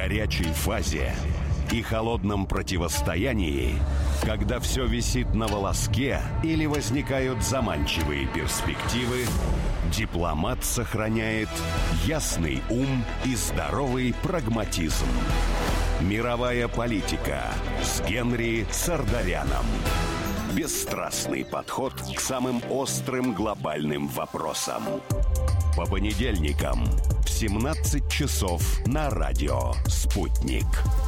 горячей фазе и холодном противостоянии, когда все висит на волоске или возникают заманчивые перспективы, дипломат сохраняет ясный ум и здоровый прагматизм. Мировая политика с Генри Сардаряном. Бесстрастный подход к самым острым глобальным вопросам. По понедельникам в 17 часов на радио «Спутник».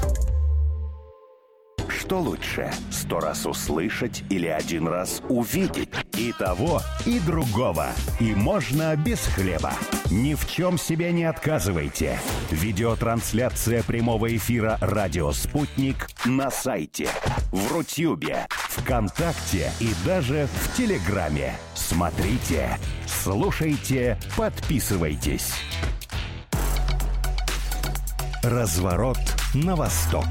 Что лучше, 100 раз услышать или 1 раз увидеть? И того, и другого. И можно без хлеба. Ни в чем себе не отказывайте. Видеотрансляция прямого эфира «Радио Спутник» на сайте, в Рутюбе, ВКонтакте и даже в Телеграме. Смотрите, слушайте, подписывайтесь. Разворот на восток.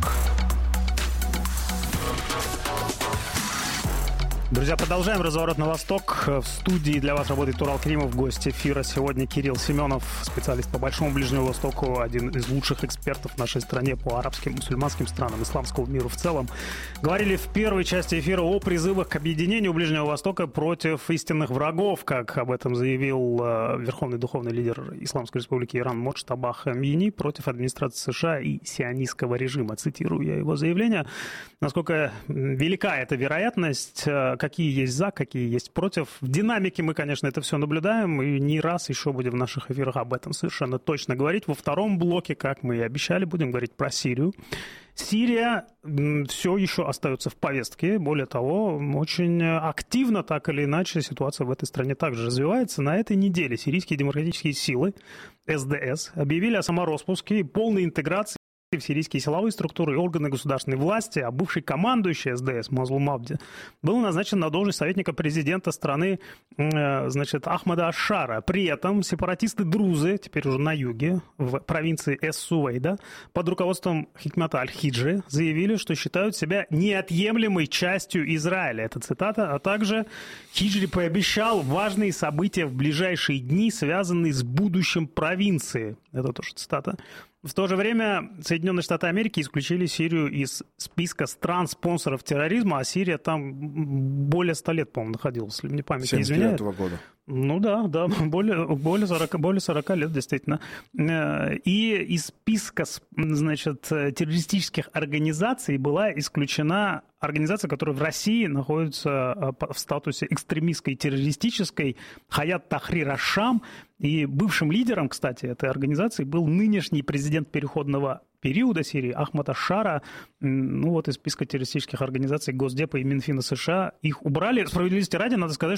Друзья, продолжаем разворот на восток. В студии для вас работает Турал Каримов. Гость эфира сегодня Кирилл Семенов, специалист по Большому Ближнему Востоку, один из лучших экспертов в нашей стране по арабским, мусульманским странам, исламскому миру в целом. Говорили в первой части эфира о призывах к объединению Ближнего Востока против истинных врагов, как об этом заявил верховный духовный лидер Исламской Республики Иран Моджтаба Хамини против администрации США и сионистского режима. Цитирую я его заявление. Насколько велика эта вероятность, какие есть за, какие есть против. В динамике мы, конечно, это все наблюдаем, и не раз еще будем в наших эфирах об этом совершенно точно говорить. Во втором блоке, как мы и обещали, будем говорить про Сирию. Сирия все еще остается в повестке. Более того, очень активно, так или иначе, ситуация в этой стране также развивается. На этой неделе сирийские демократические силы, СДС, объявили о самороспуске и полной интеграции в сирийские силовые структуры и органы государственной власти, а бывший командующий СДС Мазлум Абди был назначен на должность советника президента страны, Ахмада Аш-Шара. При этом сепаратисты-друзы, теперь уже на юге, в провинции Эс-Сувейда, под руководством Хикмата Аль-Хиджи, заявили, что считают себя неотъемлемой частью Израиля. Это цитата. А также Хиджи пообещал важные события в ближайшие дни, связанные с будущим провинции. Это тоже цитата. В то же время Соединенные Штаты Америки исключили Сирию из списка стран-спонсоров терроризма, а Сирия там более 100 лет, по-моему, находилась, если мне память не изменяет. 79-го года. Ну да, более 40 лет, действительно. И из списка, террористических организаций была исключена организация, которая в России находится в статусе экстремистской террористической, Хаят Тахрир аш-Шам. И бывшим лидером, кстати, этой организации был нынешний президент переходного периода Сирии Ахмад Аш-Шара. Из списка террористических организаций Госдепа и Минфина США их убрали. Справедливости ради, надо сказать,